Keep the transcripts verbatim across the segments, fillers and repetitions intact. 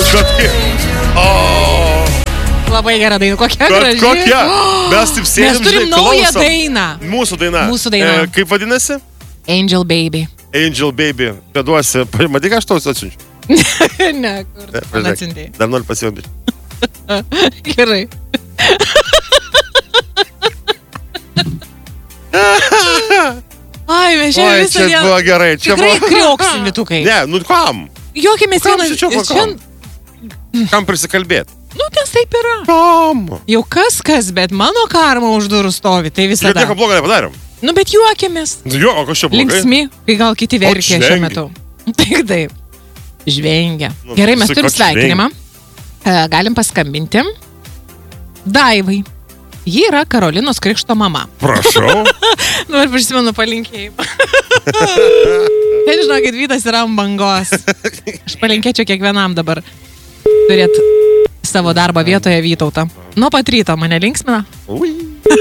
kad kaip. Oh. Labai gera daina, kokia Kad graži. kokia? Mes taip sėdėm, Mes turim žinai, naują klausom. dainą. Mūsų daina. Mūsų daina. E, kaip vadinasi? Angel Baby. Angel Baby. Pėduosi. Matai, ką aš tau atsiunčiu? Ne, kur tu man atsiuntėjai. Dar noriu pasijobėti. Gerai. Ai, mes šiandien Oi, visą čia dieną. buvo gerai. Čia Tikrai buvo... krioksim, vitukai. Ne, nu kam? Juokimės Kam vieną. čia čia Šiandien, kam? Kam prisikalbėti? nu, tas taip yra. Kam? Jau kas kas, bet mano karma už durų stovi, tai Čia visada. nieko blogo nepadarėm. Nu, bet juokimės. Nu jo, o kas čia blogai? Linksmi, kai gal kiti verkia šiuo žvengia. metu. Taip, taip. Žvengia. Nu, Gerai, mes sakai, turim kad sveikinimą. E, Galim paskambinti. Daivai. Ji yra Karolinos krikšto mama. Prašau. Nu, ir prisimenu palinkėjimą. Tai žinokit, Vytas yra ant bangos. Aš palinkėčiau kiekvienam dabar turėti savo darbo vietoje Vytautą. Nuo pat ryto mane linksmina. Ui.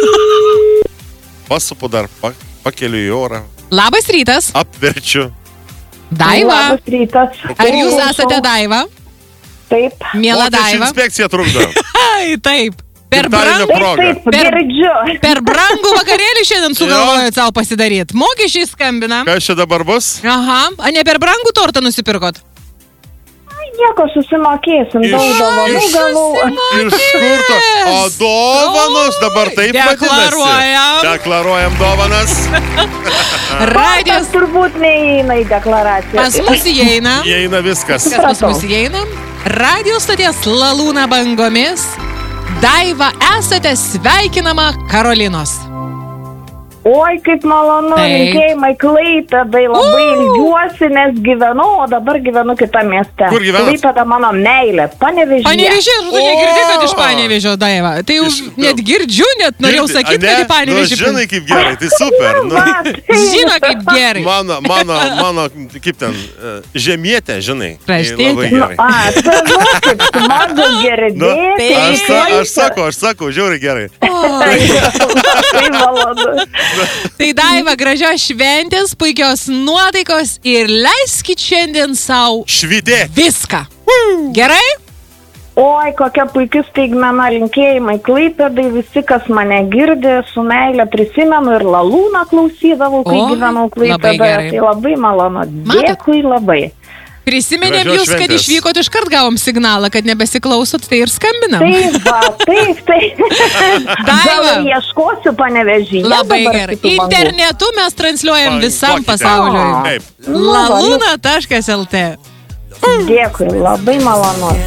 Pasupu dar, pa, pakeliu į orą. Labas rytas. Apverčiu. Daiva. Labas rytas. Ar jūs esate Daiva? Taip. Miela Mokesčių Daiva. inspekcija trukdo. Ai, taip. Per, Gimtadienio brang... proga. Taip, Per- girdžiu. per brangų vakarėlį šiandien sugalvojot savo pasidaryti. Mokesčiai skambina. Kas čia dabar bus? Aha. A ne per brangų tortą nusipirkot? Nieko, susimokėsim. Iš- Daug dovanų iš- gavau. Iš kur to? O dovanos dabar taip Deklaruojam. vadinasi. Deklaruojam dovanas. Radijas Tas turbūt neįeina į deklaraciją. pas mus įeina. Įeina viskas. Kas pas mus įeina? Radio stoties Lalūna bangomis. Daiva, esate sveikinama Karolinos. Oi, kaip malonu, Taip. linkėjimai Klaipėdai, labai U. ilgiuosi, nes gyvenau, o dabar gyvenu kitą mieste. Kur gyvenat? Klaipėda mano meilė, Panevėžyje. Panevėžė, aš tu negirdėjai, kad iš O! Panevėžio, Daiva. Tai jau Iš- net girdžiu, net norėjau Girdi- sakyti, ne? kad į Panevėžį. Nu, žinai, kaip gerai, tai super. Nu, Va, tai- Žino, kaip gerai. mano, mano, mano, kaip ten, e, žemietė, žinai. Kraštietė. Labai Nu, gerai. a, tai va, kaip smagu Nu, girdėti. aš, sa, aš sakau, aš sakau, žiauriai gerai. Tai malonu. Tai Daiva, gražios šventės, puikios nuotaikos ir leiskit šiandien savo Švydė. viską. Gerai? Oi, kokia puikia staigmena, linkėjimai Klaipėdai, visi, kas mane girdi, su meilė prisimenu ir Lalūną klausydavau, kai O, gyvenau labai Klaipėdoje. gerai. Tai labai malonu. Matot? Dėkui labai. Prisiminėm Gražios jūs, kad šventės. išvykot, iškart gavom signalą, kad nebesiklausot, tai ir skambinam. Taip, va, taip, taip. Daiva. Gal ir ieškosiu Panevėžyje. Labai dabar gerai. kitų bangų. Internetu mes transliuojam Pa- visam kokite. pasauliui. Taip. Nu, va, laluna taškas lt. Dėkui, labai malonu.